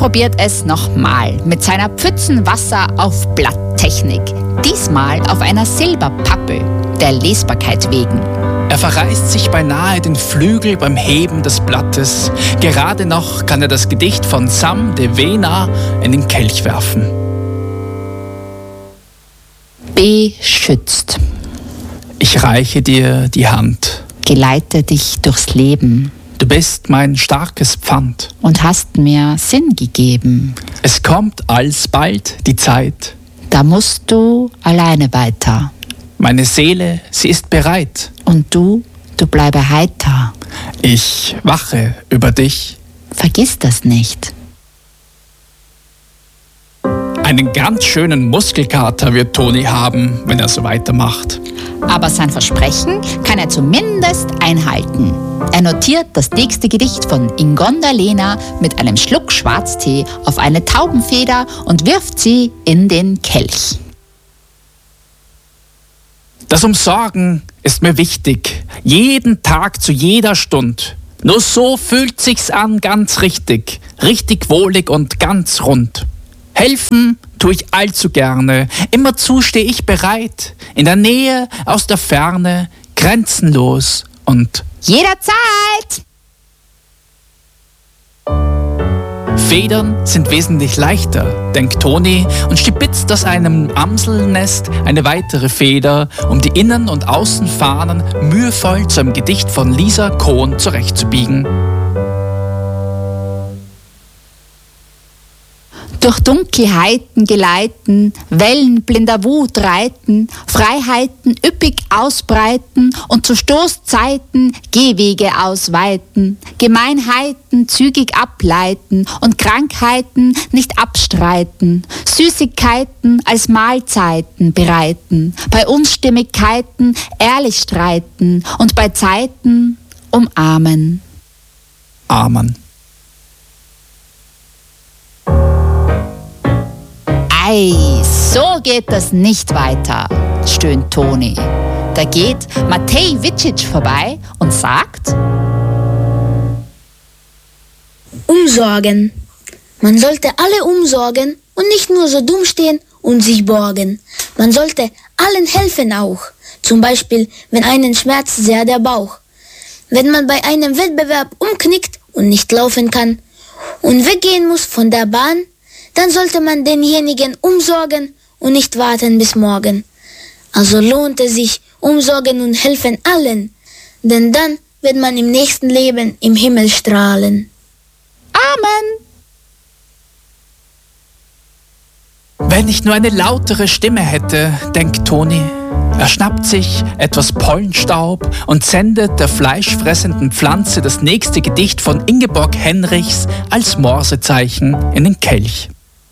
probiert es nochmal mit seiner Pfützenwasser auf Blatttechnik. Diesmal auf einer Silberpappel, der Lesbarkeit wegen. Er verreißt sich beinahe den Flügel beim Heben des Blattes. Gerade noch kann er das Gedicht von Sam de Vena in den Kelch werfen. Beschützt. Ich reiche dir die Hand. Geleite dich durchs Leben. Du bist mein starkes Pfand. Und hast mir Sinn gegeben. Es kommt alsbald die Zeit. Da musst du alleine weiter. Meine Seele, sie ist bereit. Und du bleibe heiter. Ich wache über dich. Vergiss das nicht. Einen ganz schönen Muskelkater wird Toni haben, wenn er so weitermacht. Aber sein Versprechen kann er zumindest einhalten. Er notiert das nächste Gedicht von Ingonda Lena mit einem Schluck Schwarztee auf eine Taubenfeder und wirft sie in den Kelch. Das Umsorgen ist mir wichtig, jeden Tag zu jeder Stund. Nur so fühlt sich's an ganz richtig, richtig wohlig und ganz rund. Helfen tue ich allzu gerne, immerzu stehe ich bereit, in der Nähe, aus der Ferne, grenzenlos und jederzeit! Federn sind wesentlich leichter, denkt Toni und stibitzt aus einem Amselnest eine weitere Feder, um die Innen- und Außenfahnen mühevoll zu einem Gedicht von Lisa Kohn zurechtzubiegen. Durch Dunkelheiten geleiten, Wellen blinder Wut reiten, Freiheiten üppig ausbreiten und zu Stoßzeiten Gehwege ausweiten, Gemeinheiten zügig ableiten und Krankheiten nicht abstreiten, Süßigkeiten als Mahlzeiten bereiten, bei Unstimmigkeiten ehrlich streiten und bei Zeiten umarmen. Amen. Ei, so geht das nicht weiter, stöhnt Toni. Da geht Matej Vicic vorbei und sagt: Umsorgen. Man sollte alle umsorgen und nicht nur so dumm stehen und sich borgen. Man sollte allen helfen auch. Zum Beispiel, wenn einen schmerzt sehr der Bauch. Wenn man bei einem Wettbewerb umknickt und nicht laufen kann und weggehen muss von der Bahn, dann sollte man denjenigen umsorgen und nicht warten bis morgen. Also lohnt es sich, umsorgen und helfen allen, denn dann wird man im nächsten Leben im Himmel strahlen. Amen! Wenn ich nur eine lautere Stimme hätte, denkt Toni. Er schnappt sich etwas Pollenstaub und sendet der fleischfressenden Pflanze das nächste Gedicht von Ingeborg Henrichs als Morsezeichen in den Kelch.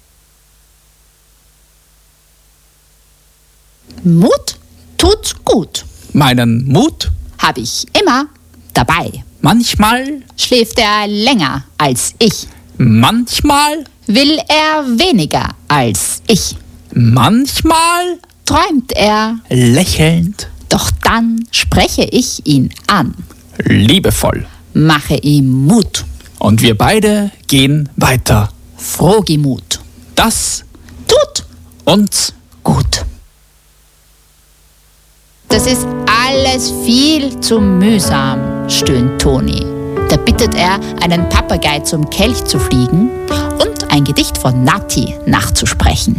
Mut tut gut. Meinen Mut Habe ich immer dabei. manchmal, Schläft er länger als ich, manchmal, will er weniger als ich, manchmal, träumt er, lächelnd, doch dann spreche ich ihn an, liebevoll. mache ihm Mut, Und wir beide gehen weiter. Frohgemut. Das Tut uns gut. Das ist alles viel zu mühsam, stöhnt Toni. Da bittet er, einen Papagei zum Kelch zu fliegen und ein Gedicht von Nati nachzusprechen.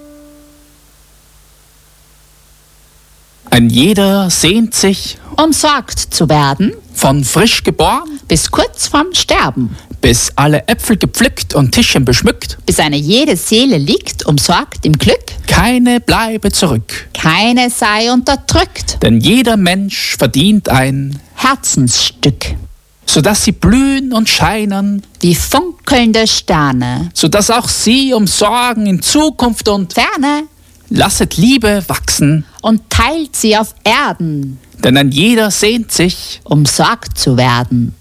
ein jeder sehnt sich, Umsorgt zu werden, von frisch geboren bis kurz vorm Sterben, bis alle Äpfel gepflückt und Tischchen beschmückt. bis eine jede Seele liegt, umsorgt im Glück, Keine bleibe zurück, keine sei unterdrückt, denn jeder Mensch verdient ein, Herzensstück, sodass sie blühen und scheinen, wie funkelnde Sterne, sodass auch sie umsorgen in Zukunft und Ferne lasset Liebe wachsen, und teilt sie auf Erden, denn ein jeder sehnt sich. umsorgt zu werden.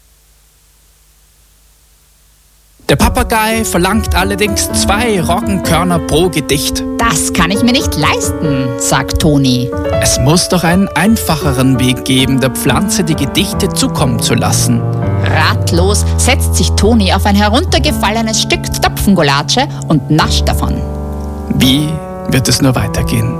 Der Papagei verlangt allerdings 2 Roggenkörner pro Gedicht. Das kann ich mir nicht leisten, sagt Toni. Es muss doch einen einfacheren Weg geben, der Pflanze die Gedichte zukommen zu lassen. Ratlos setzt sich Toni auf ein heruntergefallenes Stück Topfengulatsche und nascht davon. Wie wird es nur weitergehen?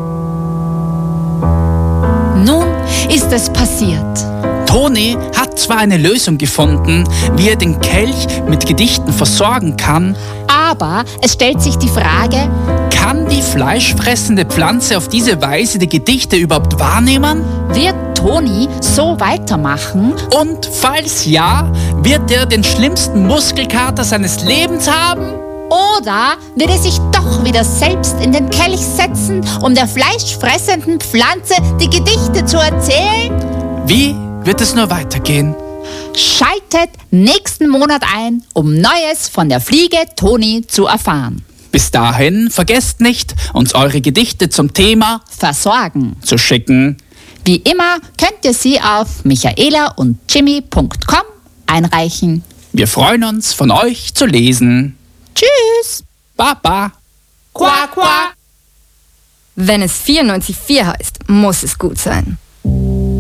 Nun ist es passiert. Toni hat zwar eine Lösung gefunden, wie er den Kelch mit Gedichten versorgen kann, Aber es stellt sich die Frage, kann die fleischfressende Pflanze auf diese Weise die Gedichte überhaupt wahrnehmen? wird Toni so weitermachen? Und falls ja, wird er den schlimmsten Muskelkater seines Lebens haben? Oder wird er sich doch wieder selbst in den Kelch setzen, um der fleischfressenden Pflanze die Gedichte zu erzählen? Wie wird es nur weitergehen? Schaltet nächsten Monat ein, um Neues von der Fliege Toni zu erfahren. Bis dahin vergesst nicht, uns eure Gedichte zum Thema Versorgen. zu schicken. Wie immer könnt ihr sie auf michaelaundjimmy.com einreichen. Wir freuen uns, von euch zu lesen. Tschüss! Baba! Quack, quack! Wenn es 94,4 heißt, muss es gut sein.